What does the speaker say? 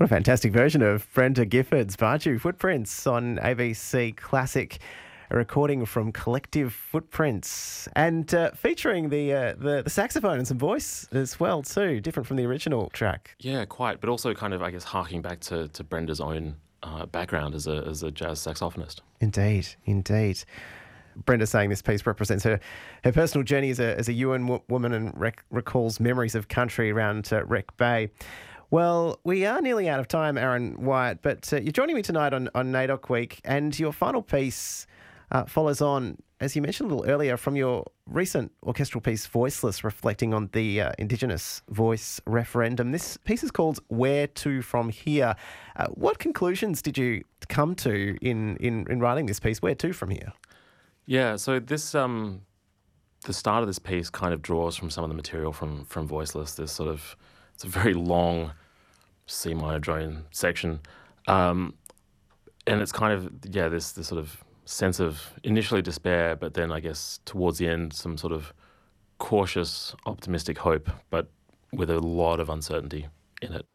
What a fantastic version of Brenda Gifford's Baju Footprints on ABC Classic, a recording from Collective Footprints, and featuring the saxophone and some voice as well too, different from the original track. Yeah, quite, but also kind of, I guess, harking back to Brenda's own background as a jazz saxophonist. Indeed. Brenda saying this piece represents her personal journey as a UN woman and recalls memories of country around Wreck Bay. Well, we are nearly out of time, Aaron Wyatt, but you're joining me tonight on NAIDOC Week, and your final piece follows on, as you mentioned a little earlier, from your recent orchestral piece, Voiceless, reflecting on the Indigenous voice referendum. This piece is called Where To From Here. What conclusions did you come to in writing this piece, Where To From Here? Yeah, so this the start of this piece kind of draws from some of the material from Voiceless. It's a very long C minor drone section, and it's kind of this sort of sense of initially despair, but then I guess towards the end some sort of cautious, optimistic hope, but with a lot of uncertainty in it.